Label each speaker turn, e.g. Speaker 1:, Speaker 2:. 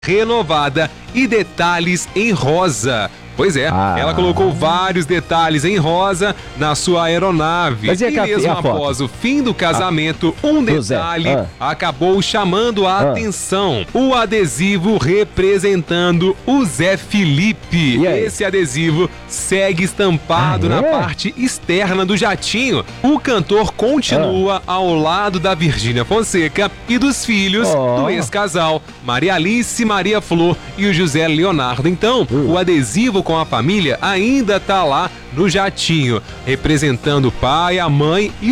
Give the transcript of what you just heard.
Speaker 1: renovada e detalhes em rosa. Pois é, ela colocou vários detalhes em rosa na sua aeronave.
Speaker 2: Mas
Speaker 1: e mesmo após o fim do casamento, um detalhe acabou chamando a atenção. O adesivo representando o Zé Felipe. Esse adesivo segue estampado na parte externa do jatinho. O cantor continua ao lado da Virgínia Fonseca e dos filhos do ex-casal, Maria Alice, Maria Flor e o José Leonardo. Então, o adesivo com a família ainda tá lá no jatinho, representando o pai, a mãe e